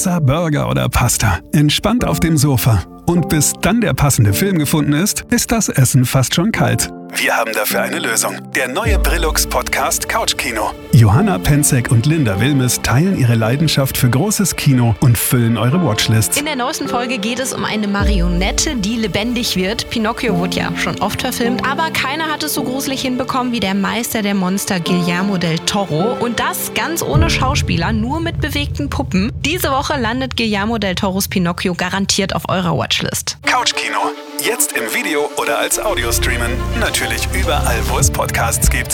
Pizza, Burger oder Pasta. Entspannt auf dem Sofa. Und bis dann der passende Film gefunden ist das Essen fast schon kalt. Wir haben dafür eine Lösung. Der neue Brillux-Podcast Couchkino. Johanna Penzek und Linda Wilmes teilen ihre Leidenschaft für großes Kino und füllen eure Watchlist. In der neuesten Folge geht es um eine Marionette, die lebendig wird. Pinocchio wurde ja schon oft verfilmt, aber keiner hat es so gruselig hinbekommen wie der Meister der Monster Guillermo del Toro. Und das ganz ohne Schauspieler, nur mit bewegten Puppen. Diese Woche landet Guillermo del Toros Pinocchio garantiert auf eurer Watchlist. Couchkino. Jetzt im Video oder als Audio streamen. Natürlich überall, wo es Podcasts gibt.